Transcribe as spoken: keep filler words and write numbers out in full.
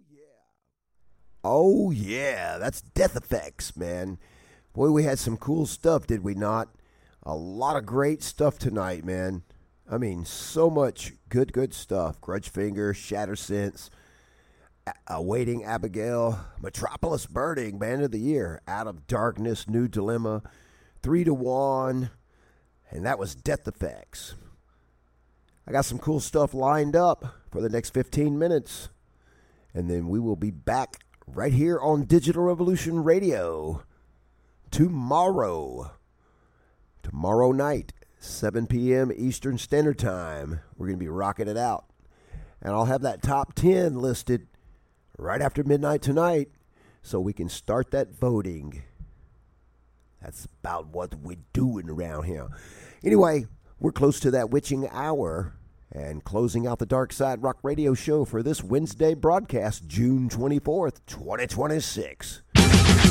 Oh, yeah, that's Death Effects, man. Boy, we had some cool stuff, did we not? A lot of great stuff tonight, man. I mean, so much good, good stuff. Grudgefinger, Shattersense, A- Awaiting Abigail, Metropolis Burning, Band of the Year, Out of Darkness, New Dilemma, Three to One, and that was Death Effects. I got some cool stuff lined up for the next fifteen minutes, and then we will be back right here on Digital Revolution Radio tomorrow. Tomorrow night, seven p.m. Eastern Standard Time. We're going to be rocking it out. And I'll have that top ten listed right after midnight tonight so we can start that voting. That's about what we're doing around here. Anyway, we're close to that witching hour and closing out the Dark Side Rock Radio Show for this Wednesday broadcast, June twenty-fourth, twenty twenty-six.